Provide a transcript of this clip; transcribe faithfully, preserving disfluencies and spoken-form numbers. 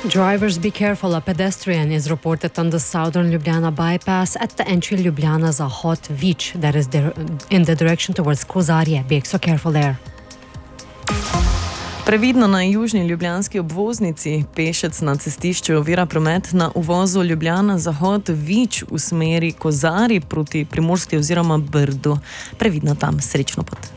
Drivers, be careful. A pedestrian is reported on the southern Ljubljana bypass at the entry Ljubljana Zahod Vič, that is there in the direction towards Kozarje. Be extra careful there. Previdno na južni ljubljanski obvoznici. Pešec na cestišču ovira promet na uvozu Ljubljana Zahod Vič v smeri Kozarij proti Primorski oziroma Brdu. Previdno tam, srečno pot.